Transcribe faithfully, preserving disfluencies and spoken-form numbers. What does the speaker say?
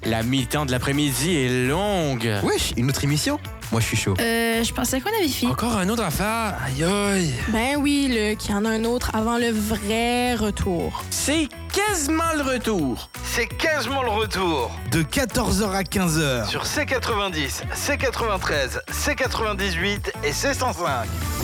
La mi-temps de l'après-midi est longue. Wesh, une autre émission? Moi, je suis chaud. Euh, je pensais qu'on avait fini. Encore un autre affaire. Aïe aïe. Ben oui, Luc, il y en a un autre avant le vrai retour. C'est quasiment le retour. C'est quasiment le retour. De quatorze heures à quinze heures. Sur C quatre-vingt-dix, C quatre-vingt-treize, C quatre-vingt-dix-huit et C cent cinq.